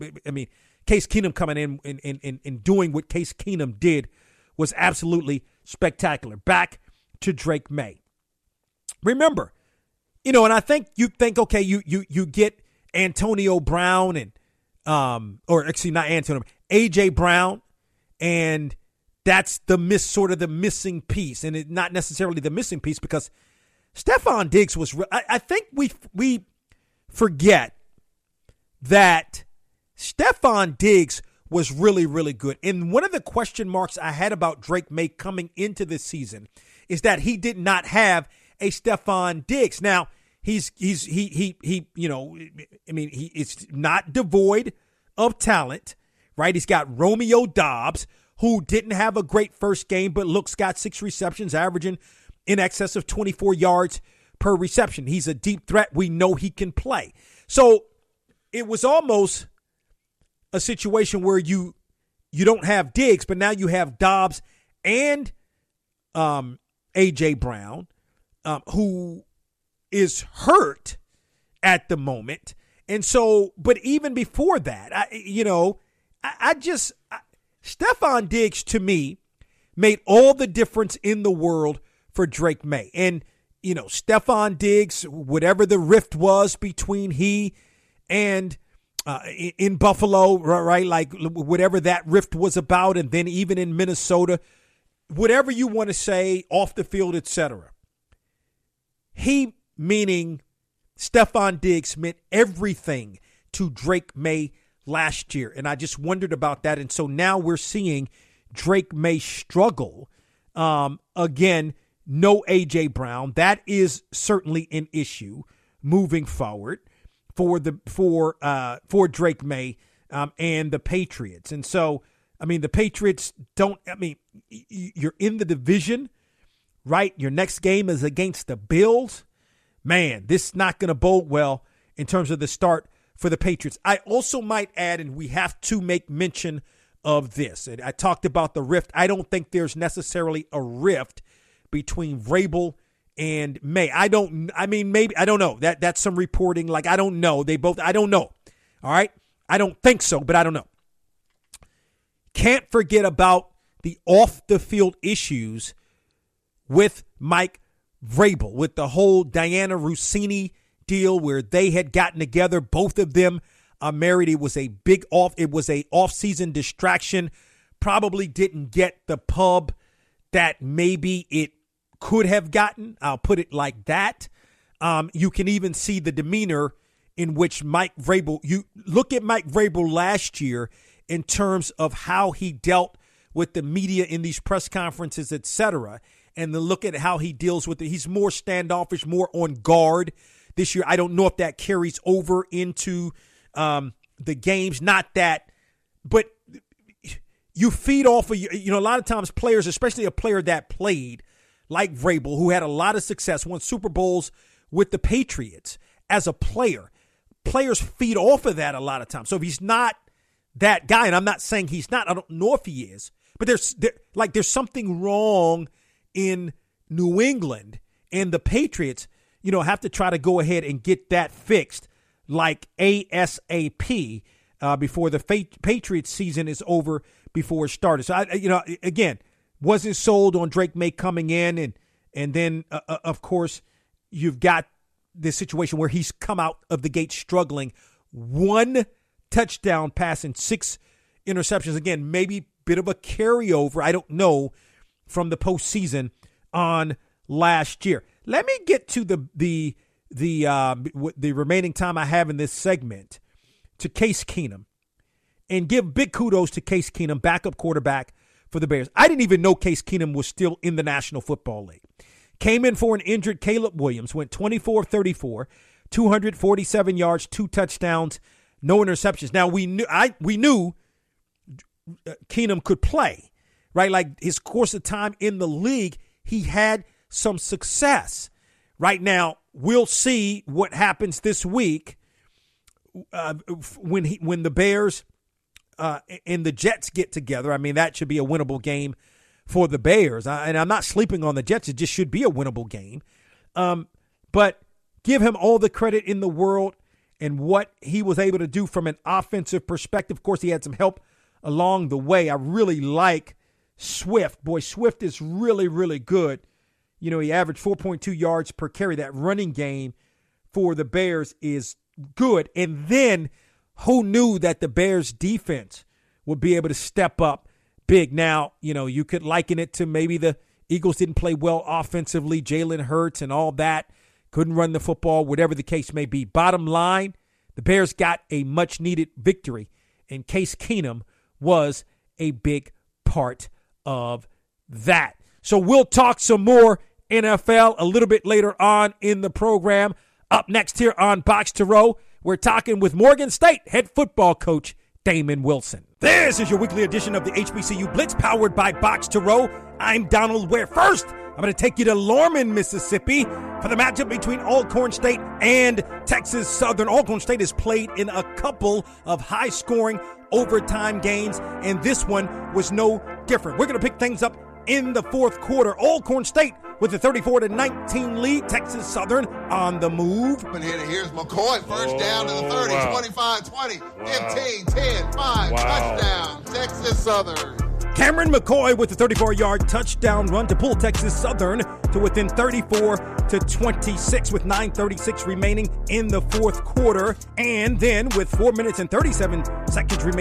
I mean, Case Keenum coming in and doing what Case Keenum did was absolutely spectacular. Back to Drake May. Remember, and I think you think, okay, you get Antonio Brown and or actually not Antonio, AJ Brown, and that's the missing piece, and it not necessarily the missing piece because Stephon Diggs was. I think we forget that Stephon Diggs was really, really good. And one of the question marks I had about Drake May coming into this season is that he did not have a Stephon Diggs. Now, he's not devoid of talent, right? He's got Romeo Doubs, who didn't have a great first game, but got 6 receptions, averaging in excess of 24 yards per reception. He's a deep threat. We know he can play. So it was almost a situation where you don't have Diggs, but now you have Doubs and A.J. Brown, who is hurt at the moment. And so, but even before that, Stephon Diggs, to me, made all the difference in the world for Drake May. And, Stephon Diggs, whatever the rift was between he and in Buffalo, right? Like whatever that rift was about. And then even in Minnesota, whatever you want to say, off the field, etc. He, meaning Stephon Diggs, meant everything to Drake May last year. And I just wondered about that. And so now we're seeing Drake May struggle. Again, no A.J. Brown. That is certainly an issue moving forward for Drake May and the Patriots. And so, the Patriots you're in the division, right? Your next game is against the Bills. Man, this is not going to bode well in terms of the start for the Patriots. I also might add, and we have to make mention of this. And I talked about the rift. I don't think there's necessarily a rift between Vrabel and May. I don't know. That's some reporting. Like, I don't know. I don't know. All right. I don't think so, but I don't know. Can't forget about the off the field issues with Mike Vrabel, with the whole Diana Rossini deal where they had gotten together. Both of them are married. It was a off-season distraction. Probably didn't get the pub that maybe it could have gotten. I'll put it like that. You can even see the demeanor in which Mike Vrabel, you look at Mike Vrabel last year in terms of how he dealt with the media in these press conferences, etc. And then look at how he deals with it. He's more standoffish, more on guard this year. I don't know if that carries over into the games. Not that, but you feed off of, a lot of times players, especially a player that played like Vrabel, who had a lot of success, won Super Bowls with the Patriots as a player. Players feed off of that a lot of times. So if he's not that guy, and I'm not saying he's not, I don't know if he is, but there's something wrong in New England, and the Patriots, have to try to go ahead and get that fixed like ASAP before the Patriots season is over, before it started. So again, wasn't sold on Drake May coming in, and then of course you've got this situation where he's come out of the gate struggling. 1 touchdown pass and 6 interceptions. Again, maybe bit of a carryover, I don't know, from the postseason on last year. Let me get to the remaining time I have in this segment to Case Keenum and give big kudos to Case Keenum, backup quarterback for the Bears. I didn't even know Case Keenum was still in the National Football League. Came in for an injured Caleb Williams, went 24-34, 247 yards, 2 touchdowns, no interceptions. Now we knew Keenum could play, right? Like his course of time in the league, he had some success. Right now, we'll see what happens this week when the Bears and the Jets get together. I mean, that should be a winnable game for the Bears. And I'm not sleeping on the Jets. It just should be a winnable game. But give him all the credit in the world. and what he was able to do from an offensive perspective. Of course, he had some help along the way. I really like Swift. Boy, Swift is really, really good. You know, he averaged 4.2 yards per carry. That running game for the Bears is good. And then who knew that the Bears defense would be able to step up big? Now, you know, you could liken it to maybe the Eagles didn't play well offensively, Jalen Hurts and all that, couldn't run the football, whatever the case may be. Bottom line, the Bears got a much-needed victory, and Case Keenum was a big part of that. So we'll talk some more NFL a little bit later on in the program. Up next here on Box to Row, we're talking with Morgan State head football coach Damon Wilson. This is your weekly edition of the HBCU Blitz powered by Box to Row. I'm Donald Ware. First, I'm going to take you to Lorman, Mississippi for the matchup between Alcorn State and Texas Southern. Alcorn State has played in a couple of high-scoring overtime games, and this one was no different. We're going to pick things up in the fourth quarter. Alcorn State with a 34-19 lead. Texas Southern on the move. And here's McCoy. First down to the 30, 25-20, 15-10, 5, touchdown, Texas Southern. Cameron McCoy with the 34-yard touchdown run to pull Texas Southern to within 34-26 with 9:36 remaining in the fourth quarter. And then with 4 minutes and 37 seconds remaining